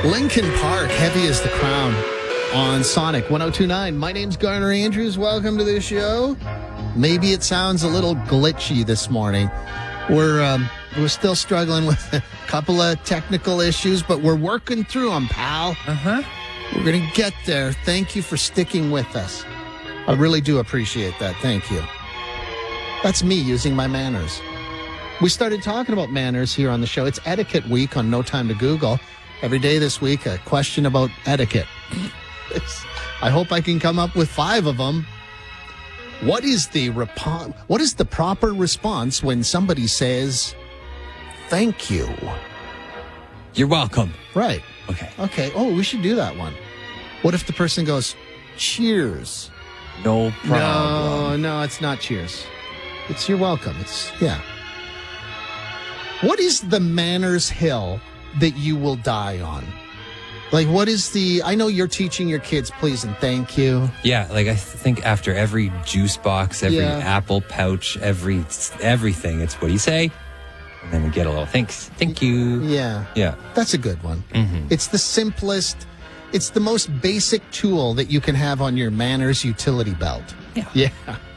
Linkin Park, Heavy as the Crown on Sonic 102.9. My name's Garner Andrews. Welcome to the show. Maybe it sounds a little glitchy this morning. We're still struggling with a couple of technical issues, but we're working through them, pal. We're going to get there. Thank you for sticking with us. I really do appreciate that. Thank you. That's me using my manners. We started talking about manners here on the show. It's Etiquette Week on No Time to Google. Every day this week, a question about etiquette. I hope I can come up with 5 of them. What is the proper response when somebody says, thank you? You're welcome. Right. Okay. Oh, we should do that one. What if the person goes, cheers? No problem. No, it's not cheers. It's you're welcome. Yeah. What is the manners hill that you will die on? Like, what is I know you're teaching your kids please and thank you. Yeah, like I think after every juice box, every apple pouch, everything, it's what do you say? And then we get a little thanks. Thank you. Yeah. That's a good one. Mm-hmm. It's the simplest, it's the most basic tool that you can have on your manners utility belt. Yeah.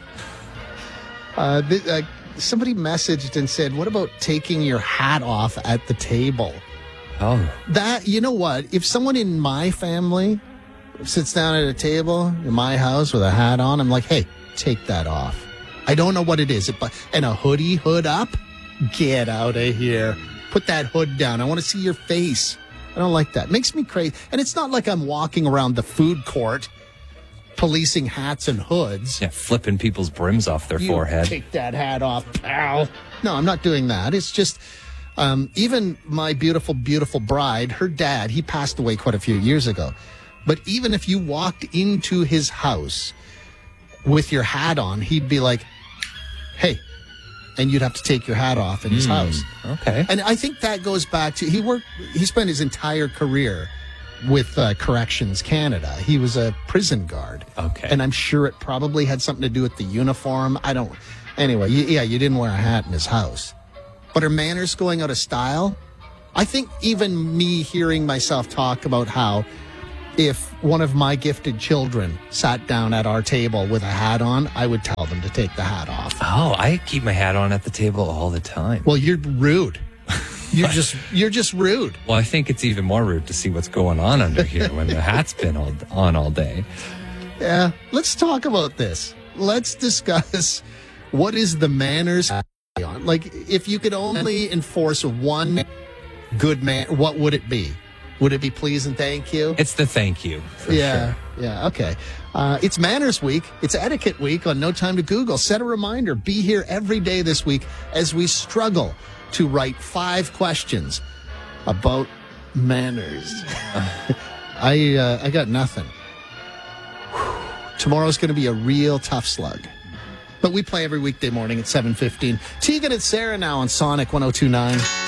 Somebody messaged and said, what about taking your hat off at the table? Oh. That, you know what? If someone in my family sits down at a table in my house with a hat on, I'm like, hey, take that off. I don't know what it is. And a hood up? Get out of here. Put that hood down. I want to see your face. I don't like that. It makes me crazy. And it's not like I'm walking around the food court policing hats and hoods. Yeah, flipping people's brims off their forehead. Take that hat off, pal. No, I'm not doing that. It's just... even my beautiful, beautiful bride, her dad, he passed away quite a few years ago. But even if you walked into his house with your hat on, he'd be like, hey, and you'd have to take your hat off in his house. Okay. And I think that goes back to, he spent his entire career with Corrections Canada. He was a prison guard. Okay. And I'm sure it probably had something to do with the uniform. Anyway, you didn't wear a hat in his house. But are manners going out of style? I think even me hearing myself talk about how if one of my gifted children sat down at our table with a hat on, I would tell them to take the hat off. Oh, I keep my hat on at the table all the time. Well, you're rude. You're just rude. Well, I think it's even more rude to see what's going on under here when the hat's been on all day. Yeah, let's talk about this. Let's discuss what is the manners on. Like, if you could only enforce one good man, what would it be? Would it be please and thank you? It's the thank you. For sure. Yeah, okay. It's Manners Week. It's Etiquette Week on No Time to Google. Set a reminder. Be here every day this week as we struggle to write 5 questions about manners. I got nothing. Tomorrow's going to be a real tough slug. But we play every weekday morning at 7:15. Tegan and Sarah now on Sonic 102.9.